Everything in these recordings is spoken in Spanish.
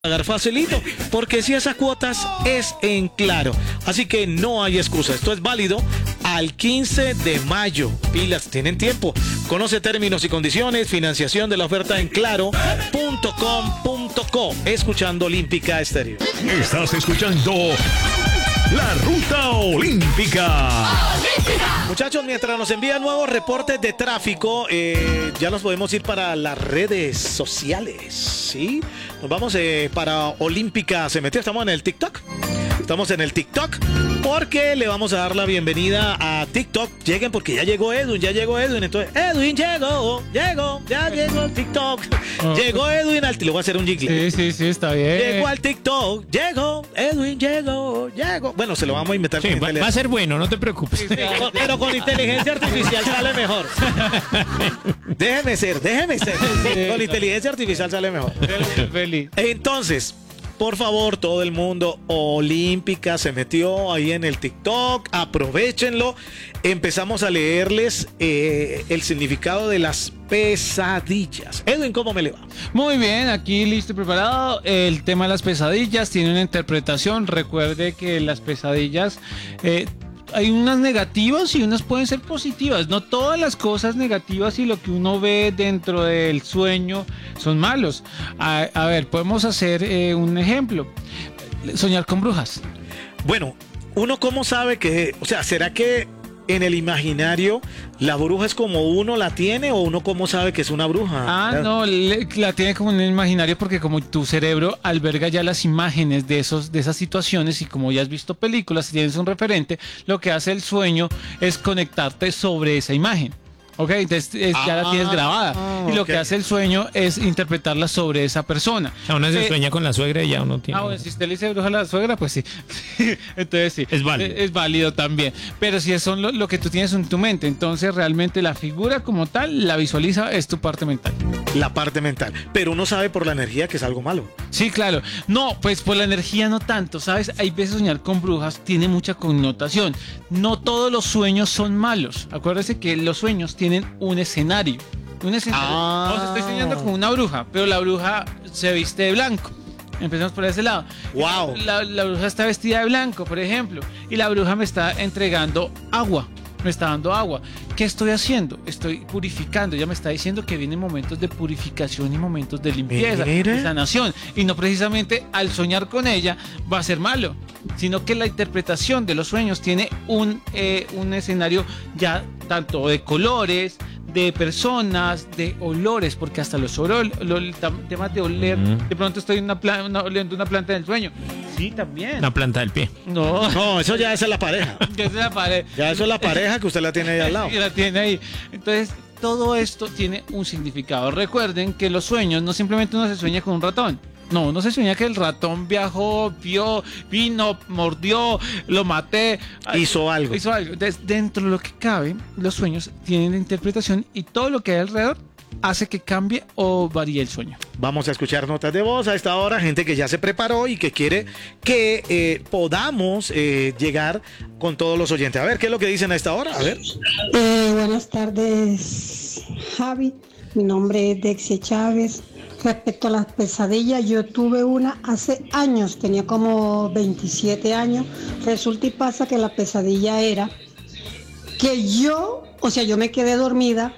pagar facilito, porque si esas cuotas es en Claro. Así que no hay excusa. Esto es válido al 15 de mayo. Pilas, tienen tiempo. Conoce términos y condiciones, financiación de la oferta en claro.com.co. Escuchando Olímpica Estéreo. Estás escuchando La Ruta Olímpica. Muchachos, mientras nos envían nuevos reportes de tráfico, ya nos podemos ir para las redes sociales, ¿sí? Nos vamos para Olímpica se metió. Estamos en el TikTok. Estamos en el TikTok porque le vamos a dar la bienvenida a TikTok. Lleguen porque ya llegó Edwin. Entonces, Edwin ya llegó el TikTok. Llegó Edwin al... Le voy a hacer un jingle. Sí, está bien. Llegó al TikTok. Edwin llegó. Bueno, se lo vamos a inventar. Sí, va a ser bueno, no te preocupes. Pero con inteligencia artificial sale mejor. Déjeme ser. Con inteligencia artificial sale mejor. Feliz. Entonces, por favor, todo el mundo, Olímpica se metió ahí en el TikTok, aprovechenlo. Empezamos a leerles el significado de las pesadillas. Edwin, ¿cómo me le va? Muy bien, aquí listo y preparado. El tema de las pesadillas tiene una interpretación. Recuerde que las pesadillas... hay unas negativas y unas pueden ser positivas. No todas las cosas negativas y lo que uno ve dentro del sueño son malos. A ver, podemos hacer un ejemplo. Soñar con brujas. Bueno, ¿uno cómo sabe que... O sea, ¿será que en el imaginario la bruja es como uno la tiene o uno cómo sabe que es una bruja? No, la tiene como en el imaginario porque como tu cerebro alberga ya las imágenes de esas situaciones y como ya has visto películas y tienes un referente, lo que hace el sueño es conectarte sobre esa imagen. Ok, entonces ya la tienes grabada. Y lo que hace el sueño es interpretarla sobre esa persona. A uno se sueña con la suegra y ya uno tiene... Bueno, si usted le dice bruja a la suegra, pues sí. Entonces sí. Es válido. Es válido también. Pero si es lo que tú tienes en tu mente, entonces realmente la figura como tal, la visualiza, es tu parte mental. La parte mental. Pero uno sabe por la energía que es algo malo. Sí, claro. No, pues por la energía no tanto, ¿sabes? Hay veces soñar con brujas tiene mucha connotación. No todos los sueños son malos. Acuérdese que los sueños tienen un escenario. O sea, estoy soñando con una bruja, pero la bruja se viste de blanco. Empezamos por ese lado. Wow. La bruja está vestida de blanco, por ejemplo, y la bruja me está entregando agua. Me está dando agua. ¿Qué estoy haciendo? Estoy purificando. Ella me está diciendo que vienen momentos de purificación y momentos de limpieza, de sanación. Y no precisamente al soñar con ella va a ser malo, sino que la interpretación de los sueños tiene un escenario ya tanto de colores, de personas, de olores, porque hasta los temas de oler, de pronto estoy oliendo una planta del sueño. Sí, también. Una planta del pie. No, eso ya es la pareja. Ya eso es la pareja que usted la tiene ahí al lado. Y la tiene ahí. Entonces, todo esto tiene un significado. Recuerden que los sueños no simplemente uno se sueña con un ratón. No, uno se sueña que el ratón viajó, vino, mordió, lo maté. Hizo algo. Entonces, dentro de lo que cabe, los sueños tienen la interpretación y todo lo que hay alrededor hace que cambie o varíe el sueño. Vamos a escuchar notas de voz a esta hora, gente que ya se preparó y que quiere que podamos llegar con todos los oyentes. A ver, ¿qué es lo que dicen a esta hora? A ver. Buenas tardes, Javi. Mi nombre es Dexia Chávez. Respecto a las pesadillas, yo tuve una hace años, tenía como 27 años. Resulta y pasa que la pesadilla era que yo me quedé dormida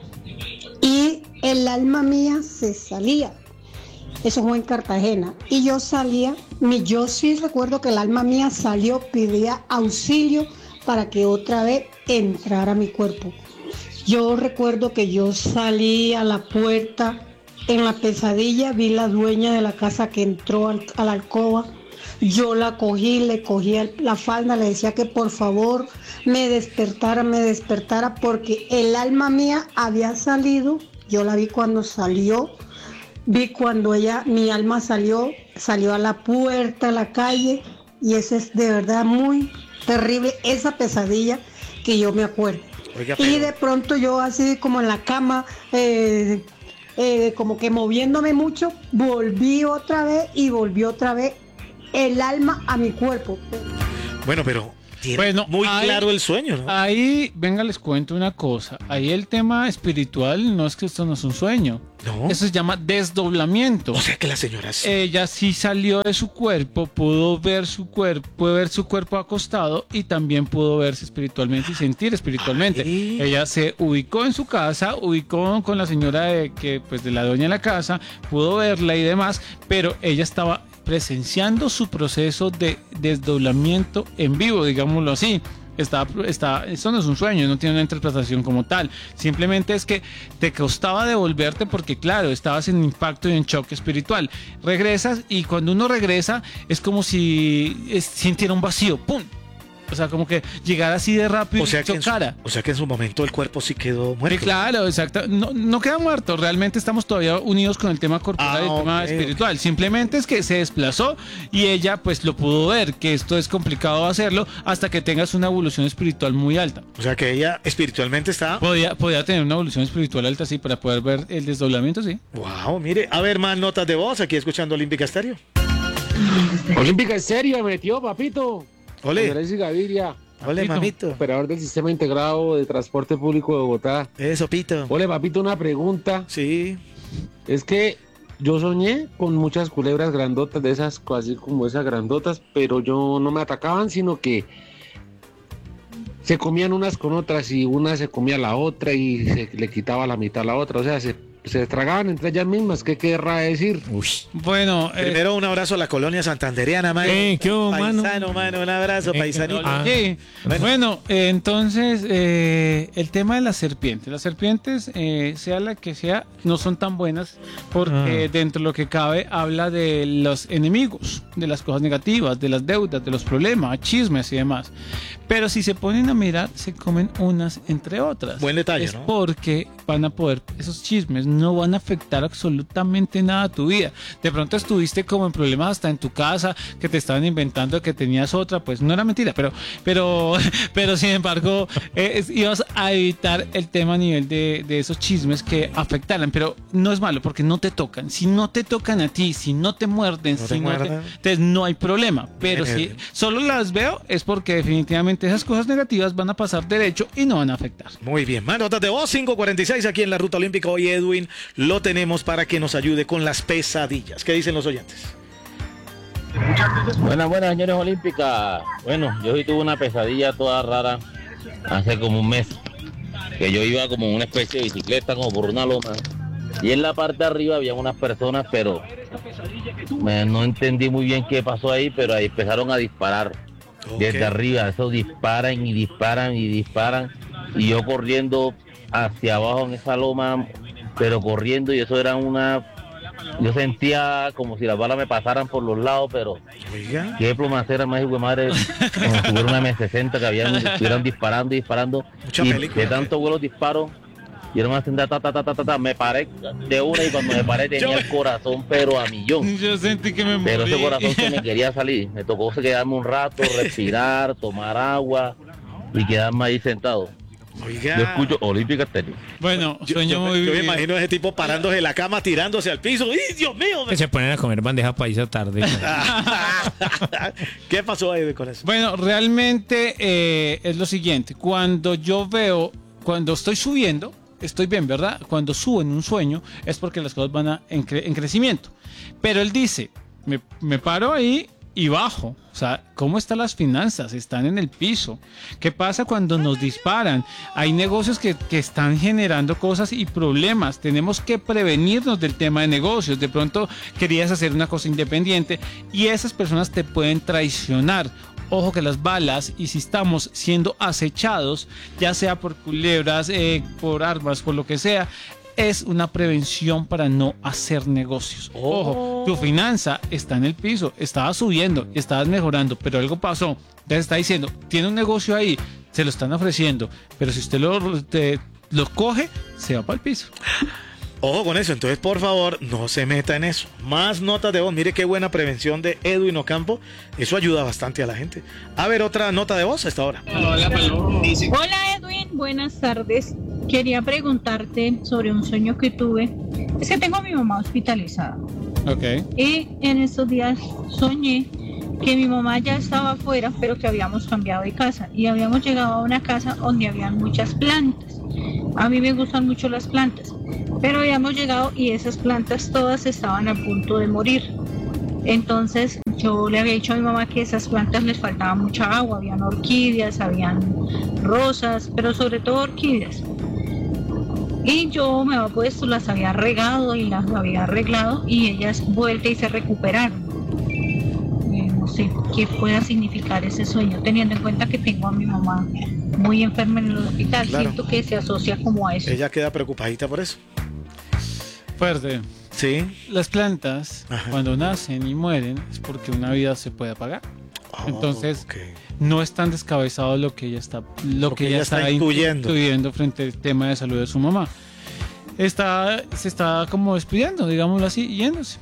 y el alma mía se salía. Eso fue en Cartagena. Y yo salía, yo sí recuerdo que el alma mía salió, pedía auxilio para que otra vez entrara a mi cuerpo. Yo recuerdo que yo salí a la puerta. En la pesadilla vi la dueña de la casa que entró a la alcoba. Yo la cogí, le cogí la falda, le decía que por favor me despertara porque el alma mía había salido. Yo la vi cuando salió, vi cuando mi alma salió a la puerta, a la calle, y eso es de verdad muy terrible, esa pesadilla que yo me acuerdo. Oiga, y de pronto yo así como en la cama, como que moviéndome mucho, volvió otra vez el alma a mi cuerpo. Bueno, pero tiene muy claro el sueño, ¿no? Ahí, venga, les cuento una cosa. Ahí el tema espiritual no es que esto no es un sueño. No. Eso se llama desdoblamiento. O sea que la señora sí. Ella sí salió de su cuerpo, pudo ver su cuerpo acostado y también pudo verse espiritualmente y sentir espiritualmente. Ay. Ella se ubicó en su casa, ubicó con la señora de la dueña de la casa, pudo verla y demás, pero ella estaba presenciando su proceso de desdoblamiento en vivo, digámoslo así. Eso no es un sueño, no tiene una interpretación como tal. Simplemente es que te costaba devolverte porque, claro, estabas en impacto y en choque espiritual. Regresas y cuando uno regresa es como si sintiera un vacío. ¡Pum! O sea, como que llegara así de rápido y chocara. O sea que en su momento el cuerpo sí quedó muerto. Sí, claro, exacto. No queda muerto. Realmente estamos todavía unidos con el tema corporal y el tema espiritual. Simplemente es que se desplazó y ella pues lo pudo ver, que esto es complicado hacerlo hasta que tengas una evolución espiritual muy alta. O sea que ella espiritualmente está... Podía tener una evolución espiritual alta, sí, para poder ver el desdoblamiento, sí. Wow, mire. A ver, más notas de voz aquí escuchando Olímpica Estéreo. Olímpica Estéreo, metió, papito. Ole. Andrés Gaviria. Ole, mamito. Operador del Sistema Integrado de Transporte Público de Bogotá. Eso, Pito. Ole, papito, una pregunta. Sí. Es que yo soñé con muchas culebras grandotas, de esas, así como esas grandotas, pero yo no me atacaban, sino que se comían unas con otras y una se comía la otra y se le quitaba la mitad a la otra. O sea, se tragaban entre ellas mismas. ¿Qué querrá decir? Bueno, primero un abrazo a la colonia santandereana, mano. ¿Qué hubo, mano? Paisano, mano, un abrazo, paisanito. Sí. Bueno, entonces el tema de las serpientes. Las serpientes, sea la que sea, no son tan buenas porque dentro de lo que cabe habla de los enemigos, de las cosas negativas, de las deudas, de los problemas, chismes y demás. Pero si se ponen a mirar, se comen unas entre otras. Buen detalle, es ¿no? Porque van a poder, esos chismes no van a afectar absolutamente nada a tu vida. De pronto estuviste como en problemas hasta en tu casa, que te estaban inventando que tenías otra, pues no era mentira, pero sin embargo, ibas a evitar el tema a nivel de esos chismes que afectaran, pero no es malo porque no te tocan. Si no te tocan a ti, si no te muerden, entonces no hay problema. Pero si solo las veo es porque definitivamente esas cosas negativas van a pasar derecho y no van a afectar. Muy bien, más notas de voz, 5:46 aquí en la Ruta Olímpica. Hoy Edwin lo tenemos para que nos ayude con las pesadillas. ¿Qué dicen los oyentes? Buenas, señores Olímpica. Bueno, yo hoy tuve una pesadilla toda rara hace como un mes, que yo iba como en una especie de bicicleta, como por una loma, y en la parte de arriba había unas personas, pero no entendí muy bien qué pasó ahí, pero ahí empezaron a disparar. Desde arriba, eso disparan y disparan y disparan, y yo corriendo hacia abajo en esa loma, pero corriendo, y eso era yo sentía como si las balas me pasaran por los lados, pero Oiga. qué plomacera más hijo de madre, como si hubiera una M60 que estuvieran disparando, Mucha y película, de tanto vuelo disparo, y era una senda, me paré de una, y cuando me paré tenía el corazón pero a millón. Yo sentí que me morí. Pero ese corazón que me quería salir, me tocó quedarme un rato, respirar, tomar agua y quedarme ahí sentado. Oiga. Yo escucho Olímpica Estéreo. Bueno, Yo muy me bien. imagino a ese tipo parándose de la cama, tirándose al piso. ¡Ay, Dios mío! Que se ponen a comer bandeja paisa tarde. ¿Qué pasó ahí con eso? Bueno, realmente es lo siguiente. Cuando estoy subiendo, estoy bien, ¿verdad? Cuando subo en un sueño es porque las cosas van en crecimiento. Pero él dice, me paro ahí y bajo. O sea, ¿cómo están las finanzas? Están en el piso. ¿Qué pasa cuando nos disparan? Hay negocios que están generando cosas y problemas. Tenemos que prevenirnos del tema de negocios. De pronto querías hacer una cosa independiente y esas personas te pueden traicionar. Ojo que las balas, y si estamos siendo acechados, ya sea por culebras, por armas, por lo que sea, es una prevención para no hacer negocios. Ojo, tu finanza está en el piso, estabas subiendo, estabas mejorando, pero algo pasó. Entonces está diciendo, tiene un negocio ahí, se lo están ofreciendo, pero si usted lo coge, se va para el piso. Ojo con eso, entonces por favor no se meta en eso. Más notas de voz, mire qué buena prevención de Edwin Ocampo, eso ayuda bastante a la gente. A ver, otra nota de voz a esta hora. Hola Edwin, buenas tardes. Quería preguntarte sobre un sueño que tuve. Es que tengo a mi mamá hospitalizada. Ok. Y en estos días soñé que mi mamá ya estaba afuera, pero que habíamos cambiado de casa y habíamos llegado a una casa donde habían muchas plantas. A mí me gustan mucho las plantas. Pero habíamos llegado y esas plantas todas estaban a punto de morir. Entonces yo le había dicho a mi mamá que esas plantas les faltaba mucha agua, habían orquídeas, habían rosas, pero sobre todo orquídeas. Y yo me había puesto, las había regado y las había arreglado y ellas vuelta y se recuperaron. No sé qué pueda significar ese sueño, teniendo en cuenta que tengo a mi mamá muy enferma en el hospital. Claro. Siento que se asocia como a eso. Ella queda preocupadita por eso. Fuerte. Sí. Las plantas, Ajá. cuando nacen y mueren, es porque una vida se puede apagar. Oh, Entonces, ok. no es tan descabezado lo que ella está, que ella está intuyendo. frente al tema de salud de su mamá. Se está como despidiendo, digámoslo así, yéndose.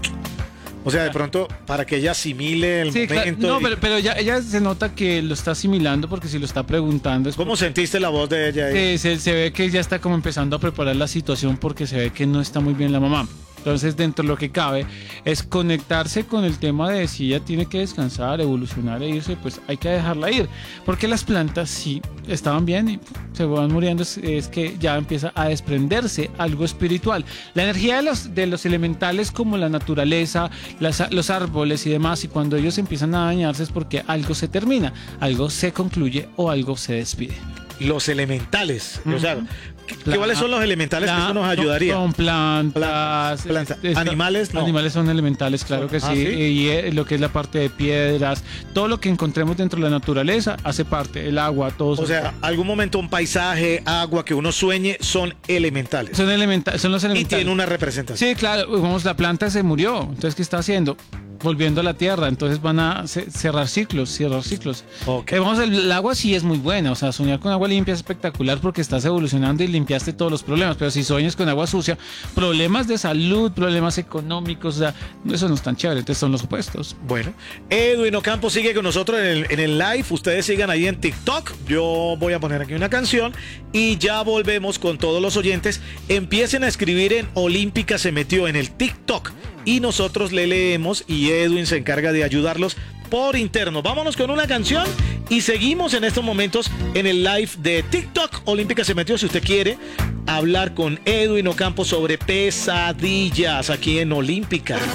O sea, de pronto, para que ella asimile el Sí, claro, momento. no, y- pero ella se nota que lo está asimilando porque si lo está preguntando es ¿Cómo sentiste la voz de ella ahí? que se ve que ya está como empezando a preparar la situación porque se ve que no está muy bien la mamá. Entonces, dentro de lo que cabe, es conectarse con el tema de si ella tiene que descansar, evolucionar e irse, pues hay que dejarla ir. Porque las plantas sí estaban bien y se van muriendo, es que ya empieza a desprenderse algo espiritual. La energía de los elementales como la naturaleza, los árboles y demás, y cuando ellos empiezan a dañarse es porque algo se termina, algo se concluye o algo se despide. Los elementales. O sea, La- ¿cuáles son los elementales que eso nos son- ayudaría? Son plantas. Plantas. Animales, no. Animales son elementales, claro que sí. Ah, ¿sí? Y lo que es la parte de piedras, todo lo que encontremos dentro de la naturaleza hace parte. El agua, todo eso. O sea, algún momento un paisaje, agua que uno sueñe son elementales. son los Y elementales. tiene una representación. Sí, claro. Vamos, la planta se murió. Entonces, ¿qué está haciendo? Volviendo a la tierra, entonces van a cerrar ciclos. Ok. Vamos, el agua sí es muy buena, o sea, soñar con agua limpia es espectacular porque estás evolucionando y limpiaste todos los problemas, pero si sueñas con agua sucia, problemas de salud, problemas económicos, o sea, eso no es tan chévere, entonces son los opuestos. Bueno, Edwin Ocampo sigue con nosotros en el live. Ustedes sigan ahí en TikTok. Yo voy a poner aquí una canción y ya volvemos con todos los oyentes. Empiecen a escribir en Olímpica se metió en el TikTok y nosotros le leemos y Edwin se encarga de ayudarlos por interno. Vámonos con una canción y seguimos en estos momentos en el live de TikTok. Olímpica se metió. Si usted quiere hablar con Edwin Ocampo sobre pesadillas aquí en Olímpica.